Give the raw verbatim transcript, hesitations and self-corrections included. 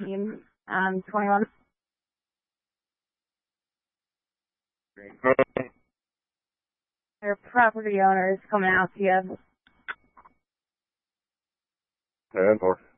team, um, twenty-one. Their property owner is coming out to you. ten four.